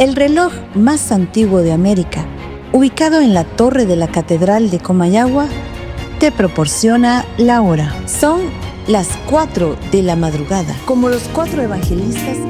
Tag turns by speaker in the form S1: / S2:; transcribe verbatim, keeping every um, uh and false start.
S1: El reloj más antiguo de América, ubicado en la torre de la Catedral de Comayagua, te proporciona la hora. Son las cuatro de la madrugada. Como los cuatro evangelistas